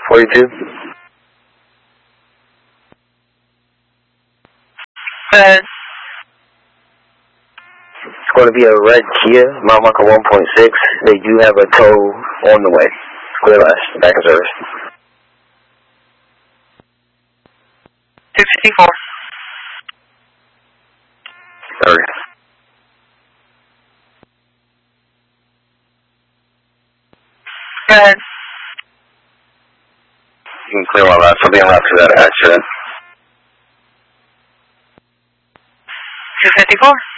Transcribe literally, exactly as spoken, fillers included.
forty-two. Go ahead. It's going to be a red Kia, mile marker one point six. They do have a tow on the way. Clear last, back in service. two fifty-four. Sorry. Go ahead. You can clear my last. I'll be on route to that accident. two fifty-four.